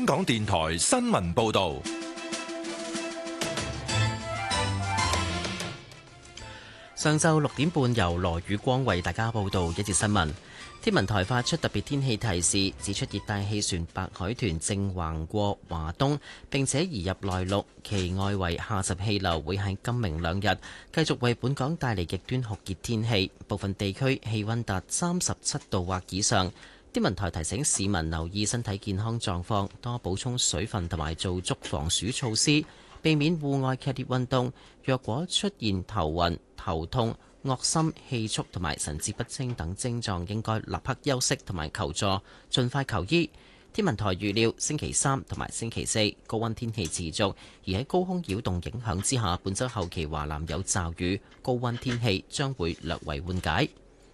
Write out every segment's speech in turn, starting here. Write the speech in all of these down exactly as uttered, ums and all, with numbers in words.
香港電台新聞報道。 上晝六點半，由羅宇光為大家報道一節新聞。天文台發出特別天氣提示，指出熱帶氣旋白海豚正橫過華東，並且移入內陸，其外圍下沉氣流會喺今明兩日繼續為本港帶嚟極端酷熱天氣，部分地區氣溫達三十七度或以上。天文台提醒市民留意身體健康狀況，多補充水分同埋做足防暑措施，避免戶外劇烈運動。若果出現頭暈、頭痛、惡心、氣促同埋神志不清等症狀，應該立刻休息同埋求助，盡快求醫。天文台預料星期三同埋星期四高溫天氣持續，而喺高空擾動影響之下，本週後期華南有驟雨，高溫天氣將會略為緩解。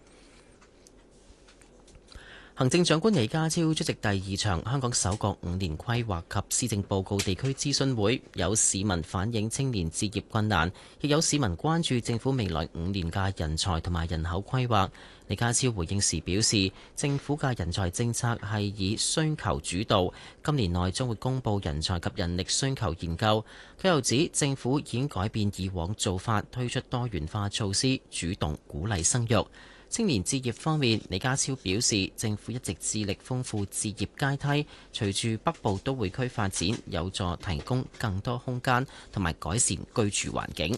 行政長官李家超出席第二場香港首個五年規劃及施政報告地區諮詢會，有市民反映青年置業困難，亦有市民關注政府未來五年嘅人才同埋人口規劃。李家超回應時表示，政府嘅人才政策係以需求主導，今年內將會公布人才及人力需求研究。佢又指政府已經改變以往做法，推出多元化措施，主動鼓勵生育。青年置業方面，李家超表示，政府一直致力豐富置業階梯，隨住北部都會區發展，有助提供更多空間同埋改善居住環境。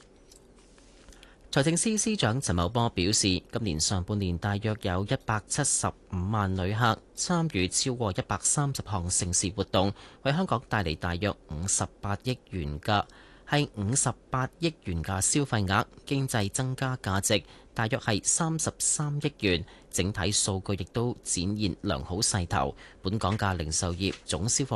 財政司司長陳茂波表示，今年上半年大約有一百七十五萬旅客參與超過一百三十項盛事活動，為香港帶嚟大約五十八億元嘅係五十八億元嘅消費額，經濟增加價值大約係三十三億元，整體數據亦都展現良好勢頭。本港嘅零售業總銷貨